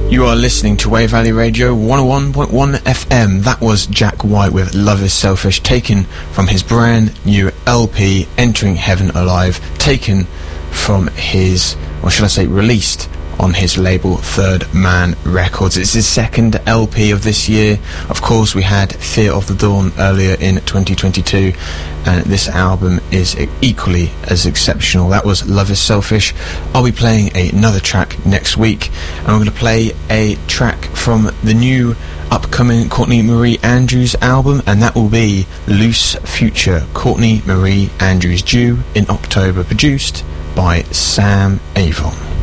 You are listening to Wave Valley Radio 101.1 FM. That was Jack White with Love is Selfish, taken from his brand new LP, Entering Heaven Alive, taken from his, or should I say released on his label Third Man Records. It's his second LP of this year. Of course, we had Fear of the Dawn earlier in 2022, and this album is equally as exceptional. That was Love is Selfish. I'll be playing another track next week, and I'm going to play a track from the new upcoming Courtney Marie Andrews album, and that will be Loose Future. Courtney Marie Andrews, due in October, produced by Sam Avon.